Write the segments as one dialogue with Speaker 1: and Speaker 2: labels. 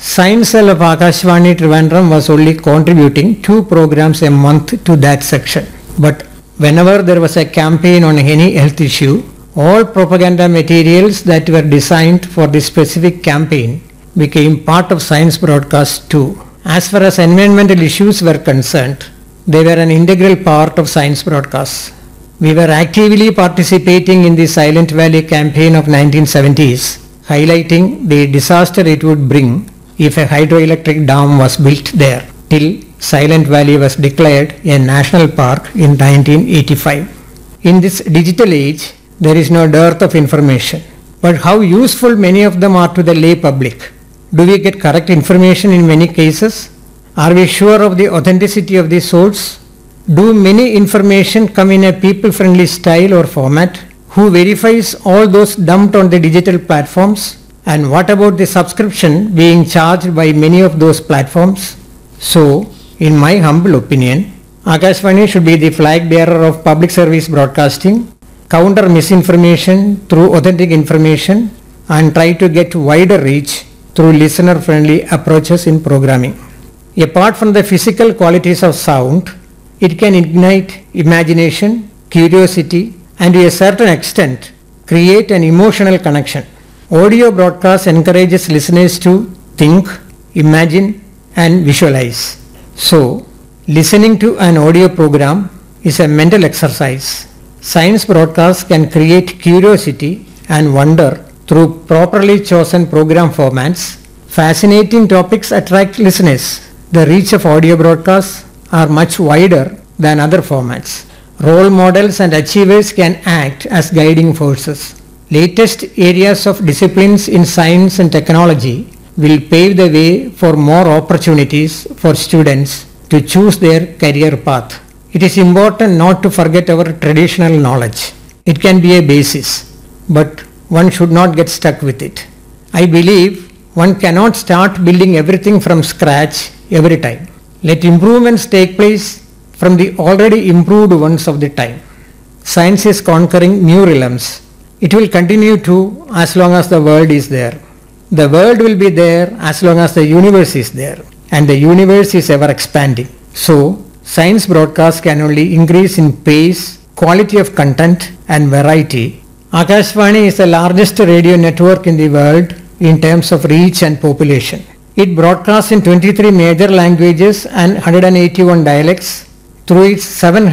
Speaker 1: Science Cell of Akashvani Trivandrum was only contributing 2 programs a month to that section. But whenever there was a campaign on any health issue, all propaganda materials that were designed for this specific campaign became part of science broadcast too. As far as environmental issues were concerned, they were an integral part of science broadcasts. We were actively participating in the Silent Valley campaign of 1970s, highlighting the disaster it would bring if a hydroelectric dam was built there, till Silent Valley was declared a national park in 1985. In this digital age, there is no dearth of information. But how useful many of them are to the lay public? Do we get correct information in many cases? Are we sure of the authenticity of the source? Do many information come in a people-friendly style or format? Who verifies all those dumped on the digital platforms? And what about the subscription being charged by many of those platforms? So, in my humble opinion, Akashvani should be the flag bearer of public service broadcasting, counter misinformation through authentic information, and try to get wider reach through listener-friendly approaches in programming. Apart from the physical qualities of sound, it can ignite imagination, curiosity, and to a certain extent, create an emotional connection. Audio broadcast encourages listeners to think, imagine, and visualize. So, listening to an audio program is a mental exercise. Science broadcasts can create curiosity and wonder through properly chosen program formats. Fascinating topics attract listeners. The reach of audio broadcasts are much wider than other formats. Role models and achievers can act as guiding forces. Latest areas of disciplines in science and technology will pave the way for more opportunities for students to choose their career path. It is important not to forget our traditional knowledge. It can be a basis, but one should not get stuck with it. I believe one cannot start building everything from scratch every time. Let improvements take place from the already improved ones of the time. Science is conquering new realms. It will continue to as long as the world is there. The world will be there as long as the universe is there, and the universe is ever expanding. So, science broadcasts can only increase in pace, quality of content, and variety. Akashvani is the largest radio network in the world in terms of reach and population. It broadcasts in 23 major languages and 181 dialects through its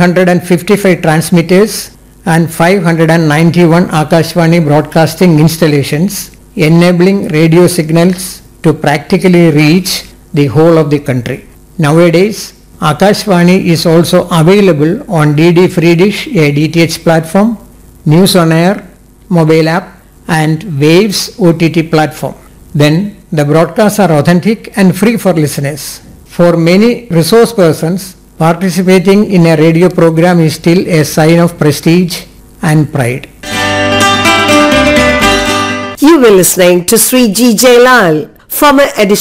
Speaker 1: 755 transmitters and 591 Akashvani broadcasting installations, enabling radio signals to practically reach the whole of the country. Nowadays, Akashvani is also available on DD Free Dish, a DTH platform, News on Air, mobile app, and Waves OTT platform. Then the broadcasts are authentic and free for listeners. For many resource persons, participating in a radio program is still a sign of prestige and pride.
Speaker 2: You were listening to Sri G. Jailal, former editor